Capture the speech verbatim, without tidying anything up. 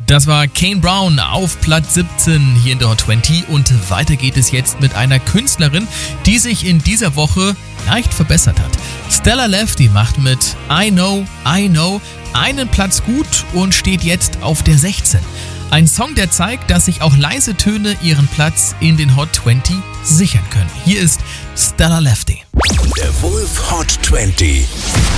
Das war Kane Brown auf Platz siebzehn hier in der Hot zwanzig und weiter geht es jetzt mit einer Künstlerin, die sich in dieser Woche leicht verbessert hat. Stella Lefty macht mit I Know, I Know einen Platz gut und steht jetzt auf der sechzehn. Ein Song, der zeigt, dass sich auch leise Töne ihren Platz in den Hot zwanzig sichern können. Hier ist Stella Lefty. Der Wolf Hot zwanzig.